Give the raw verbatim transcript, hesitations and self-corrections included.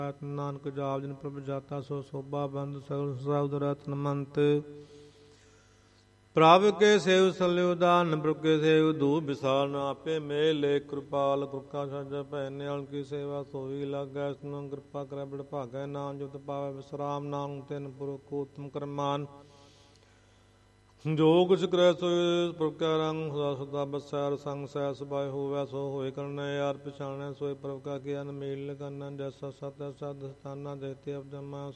ਨਾਨਕ ਜਾਪ ਜਨ ਪ੍ਰਭ ਜਾਤਾ ਸੋ ਸੋਭਾ ਬੰਦ ਸਗਲ ਸਬਦ ਰਤਨ ਮੰਤ ਪ੍ਰਭ ਕੇ ਸੇਵ ਸਲਿਉ ਦਾਨ ਪ੍ਰਭ ਕੇ ਸੇਵ ਦੂ ਵਿਸਾਲ ਨ ਆਪੇ ਮੇਲੇ ਕਿਰਪਾਲ ਕੁਰਕਾ ਸਾਜਾ ਭੈ ਨਿਆਲ ਕੀ ਸੇਵਾ ਸੋਈ ਲਾਗੈ ਸਨੂੰ ਕਿਰਪਾ ਕਰੈ ਬੜ ਭਾਗੈ ਨਾਮ ਜੁਤ ਪਾਵੈ ਵਿਸਰਾਮ ਨਾਮ ਤਿਨ ਪੁਰਖ ਉਤਮ ਕਰਮਾਨ ਜੋ ਕੁਛ ਕਰੈ ਸੋਇ ਪ੍ਰਭ ਕੈ ਰੰਗ ਸਦਾ ਸਦਾ ਬਸੈ ਸੰਗ ਸਹਿ ਸੁਭਾਇ ਹੋਵੈ ਸੋ ਹੋਇ ਕਰਨੈ ਯਾਰ ਪਛਾਣੈ ਸੋਇ ਪ੍ਰਭ ਕਾ ਗਿਆਨ ਮੇਲ ਕਰਨਾ ਜੈਸਾ ਸਤਿ ਸਦ ਸਤਾਨਾ ਦੇਤੇ ਅਬਦਮਾ